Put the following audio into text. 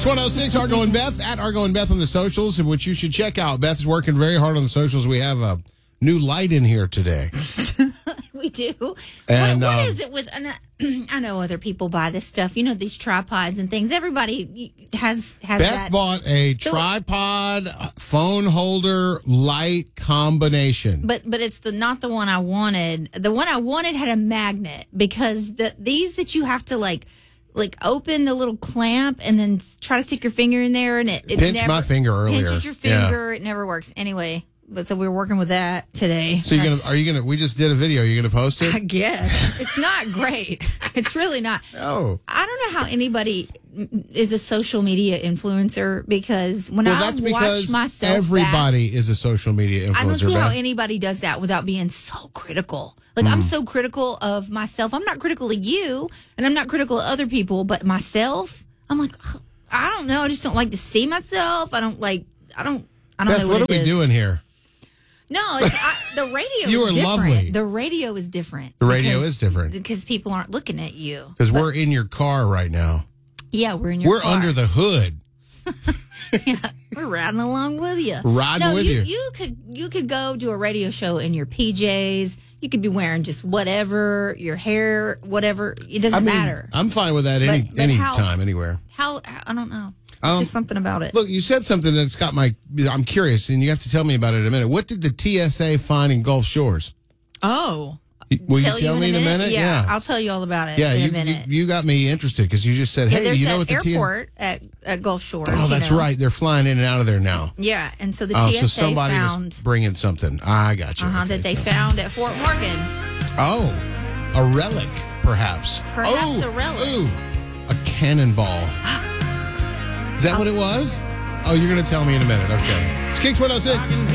Kix106, Argo and Beth, at Argo and Beth on the socials, which you should check out. Beth's working very hard on the socials. We have a new light in here today. We do. And, what is it with, I know other people buy this stuff, you know, these tripods and things. Everybody has Beth that. bought a tripod, phone holder, light combination. But it's not the one I wanted. The one I wanted had a magnet because these that you have to like open the little clamp and then try to stick your finger in there and it Pinched never, my finger earlier. Pinches your finger. It never works. Anyway, so we're working with that today. So we just did a video. Are you going to post it? I guess. It's not great. It's really not. Oh. I don't know how anybody is a social media influencer because when I watch myself everybody is a social media influencer. I don't see how anybody does that without being so critical. Like, I'm so critical of myself. I'm not critical of you, and I'm not critical of other people, but myself, I'm like, I don't know. I just don't like to see myself. I don't Beth, know what are we doing here? No, the radio You is are different. lovely. The radio is different. The radio is different. Because people aren't looking at you. Because we're in your car right now. Yeah, we're in your car. We're under the hood. Yeah, we're riding along with you. Riding with you. You could go do a radio show in your PJs. You could be wearing just whatever, your hair, whatever. It doesn't matter. I'm fine with that any time, anywhere. How I don't know. It's just something about it. Look, you said something that's got I'm curious, and you have to tell me about it in a minute. What did the TSA find in Gulf Shores? Oh. Will you tell me in a minute? Yeah, I'll tell you all about it in a minute. You got me interested because you just said, hey, do you know what the airport at Gulf Shores. Oh, that's right. They're flying in and out of there now. Yeah, and so the TSA so somebody found was bringing something. I got you. That they found at Fort Morgan. Oh, a relic, perhaps. Perhaps a relic. Ooh, a cannonball. Is that what it was? Oh, you're going to tell me in a minute. Okay. It's Kix 106.